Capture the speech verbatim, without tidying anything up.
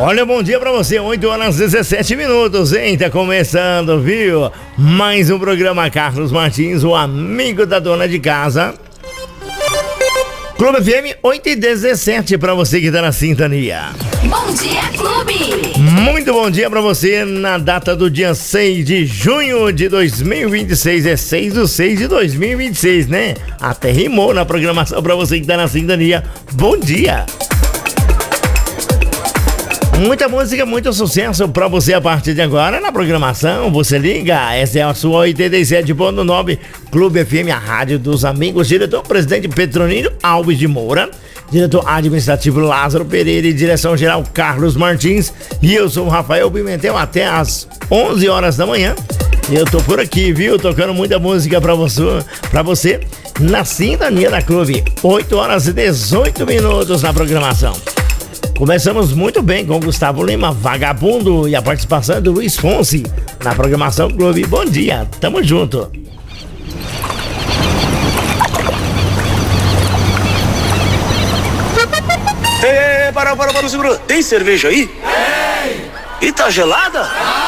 Olha, bom dia pra você, oito horas e dezessete minutos, hein? Tá começando, viu? Mais um programa Carlos Martins, o amigo da dona de casa. Clube F M oito e dezessete pra você que tá na sintonia. Bom dia, Clube! Muito bom dia pra você na data do dia seis de junho de dois mil e vinte e seis. É seis do seis de dois mil e vinte e seis, né? Até rimou na programação pra você que tá na sintonia. Bom dia! Muita música, muito sucesso pra você a partir de agora na programação. Você liga, essa é a sua oitenta e sete ponto nove Clube F M, a rádio dos amigos. Diretor-presidente Petronino Alves de Moura, diretor administrativo Lázaro Pereira e direção-geral Carlos Martins. E eu sou o Rafael Pimentel até às onze horas da manhã. Eu tô por aqui, viu? Tocando muita música pra você, pra você na sintonia da Clube. oito horas e dezoito minutos na programação. Começamos muito bem com Gustavo Lima, Vagabundo, e a participação do Luiz Fonsi na programação Clube. Bom dia, tamo junto. Ei, para, para, para, segura. Tem cerveja aí? Tem! E tá gelada?